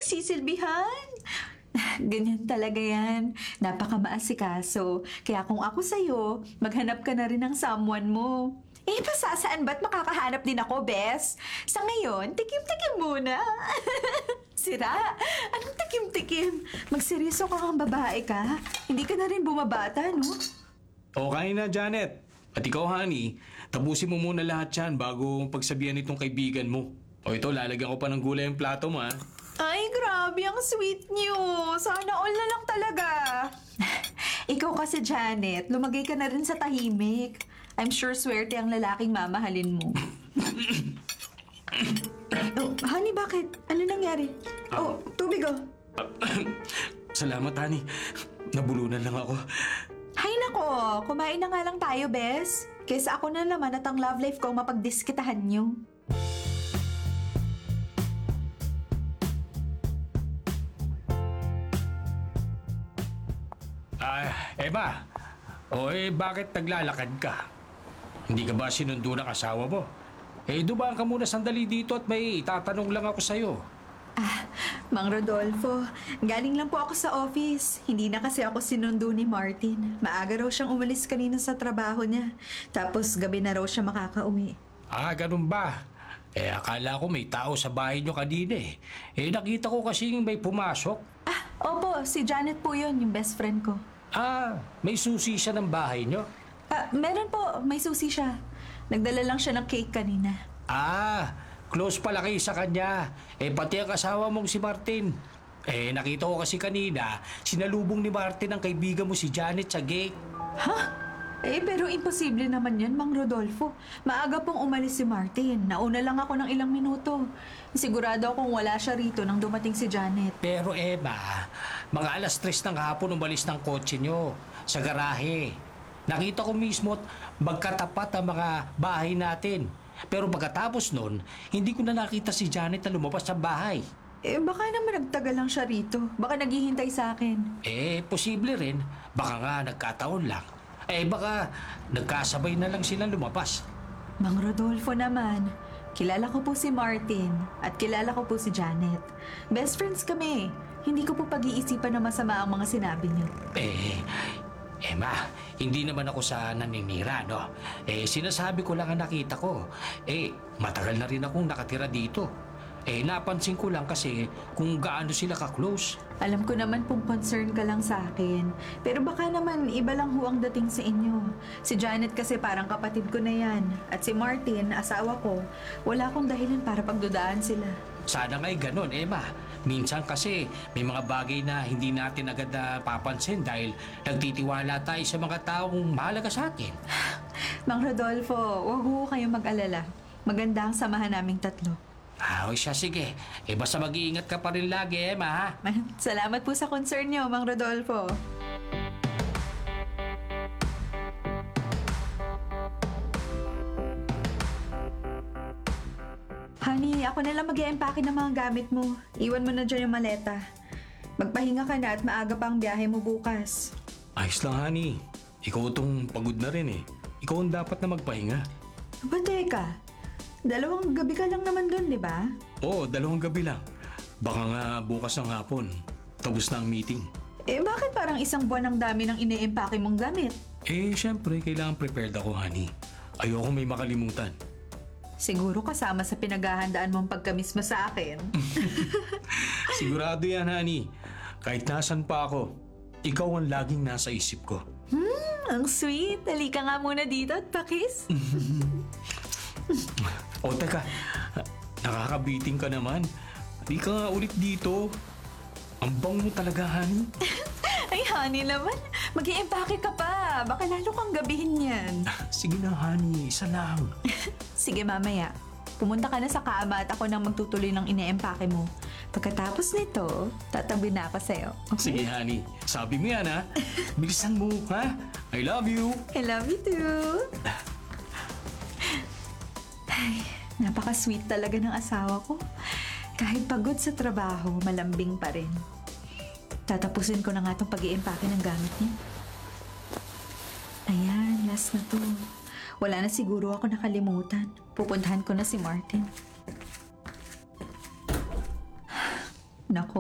pagsisilbihan. Ganyan talaga yan. Napaka-maasikaso. Kaya kung ako sa'yo, maghanap ka na rin ng someone mo. Eh, basta saan ba't makakahanap din ako, Bes? Sa ngayon, tikim-tikim muna. Sira? Anong tikim-tikim? Magseryoso ka kang babae ka? Hindi ka na rin bumabata, no? Okay na, Janet. At ikaw, honey, tapusin mo muna lahat yan bago pagsabihan itong kaibigan mo. O ito, lalagyan ko pa ng gulay ang plato mo, ha? Ay, grabe, ang sweet niyo. Sana all na lang talaga. Ikaw kasi, Janet, lumagay ka na rin sa tahimik. I'm sure swerte ang lalaking mamahalin mo. Oh, honey, bakit? Ano nangyari? Oh, tubig oh. Salamat, honey. Nabulunan lang ako. Hay nako, kumain na nga lang tayo, Bes. Kesa ako na naman at ang love life ko mapagdiskitahan niyo. Emma. Bakit naglalakad ka? Hindi ka ba sinundo ng asawa mo? Dumaan ka muna sandali dito at may itatanong lang ako sa'yo. Mang Rodolfo, galing lang po ako sa office. Hindi na kasi ako sinundo ni Martin. Maaga raw siyang umalis kanina sa trabaho niya. Tapos gabi na raw siya makakauwi. Ganun ba? Akala ko may tao sa bahay niyo kanina eh. Nakita ko kasing may pumasok. Opo, si Janet po yun, yung best friend ko. May susi siya ng bahay niyo? Meron po, may susi siya. Nagdala lang siya ng cake kanina. Close pala kayo sa kanya. Pati ang asawa mong si Martin. Nakita ko kasi kanina, sinalubong ni Martin ang kaibigan mo si Janet sa gate. Pero imposible naman yan, Mang Rodolfo. Maaga pong umalis si Martin. Nauna lang ako ng ilang minuto. Sigurado akong wala siya rito nang dumating si Janet. Pero Emma, mga 3:00 ng hapon umalis ng kotse nyo sa garahe. Nakita ko mismo at magkatapat ang mga bahay natin. Pero pagkatapos nun, hindi ko na nakita si Janet na lumabas sa bahay. Baka naman nagtagal lang siya rito. Baka naghihintay sa akin. Posible rin. Baka nga nagkataon lang. Baka nagkasabay na lang sila lumabas. Mang Rodolfo naman, kilala ko po si Martin at kilala ko po si Janet. Best friends kami. Hindi ko po pag-iisipan na masama ang mga sinabi niyo. Emma, hindi naman ako sa naninira, no? Sinasabi ko lang ang nakita ko. Matagal na rin akong nakatira dito. Napansin ko lang kasi kung gaano sila ka-close. Alam ko naman kung concern ka lang sa akin. Pero baka naman iba lang ho ang dating sa inyo. Si Janet kasi parang kapatid ko na yan. At si Martin, asawa ko, wala akong dahilan para pagdudaan sila. Sana nga'y ganon, Emma. Minsan kasi may mga bagay na hindi natin agad papansin dahil nagtitiwala tayo sa mga taong mahalaga sa atin. Mang Rodolfo, huwag ho kayong mag-alala. Maganda ang samahan naming tatlo. Siya, sige. Basta mag-iingat ka pa rin lagi, Emma, ha? Salamat po sa concern niyo, Mang Rodolfo. Honey, ako na lang mag-i-empake ng mga gamit mo. Iwan mo na dyan yung maleta. Magpahinga ka na at maaga pa ang biyahe mo bukas. Ayos lang, honey. Ikaw itong pagod na rin eh. Ikaw ang dapat na magpahinga. Teka. 2 gabi ka lang naman doon, di ba? Oo, 2 gabi lang. Baka nga bukas ng hapon. Tapos na ang meeting. Bakit parang 1 buwan ang dami ng ine-empake mong gamit? Syempre, kailangan prepared ako, honey. Ayoko may makalimutan. Siguro kasama sa pinaghahandaan mong pagkamis mo sa akin. Sigurado yan, honey. Kahit nasan pa ako, ikaw ang laging nasa isip ko. Ang sweet. Halika nga muna dito at pakis. Teka. Nakakabiting ka naman. Halika nga ulit dito. Ang bang mo talaga, honey. Ay, honey naman. Mag-i-empake ka pa. Baka lalo kang gabihin yan. Sige na, honey. Isa lang. Sige, mamaya. Pumunta ka na sa kama at ako nang magtutuloy ng ine-empake mo. Pagkatapos nito, tatabi na ako sa'yo. Okay? Sige, honey. Sabi mo yan, ha? Bilisan mo, ha? I love you. I love you too. Ay, napaka-sweet talaga ng asawa ko. Kahit pagod sa trabaho, malambing pa rin. Tatapusin ko na nga itong pag-i-empake ng gamit niya. Ayan, last na to. Wala na siguro ako nakalimutan. Pupuntahan ko na si Martin. Nako.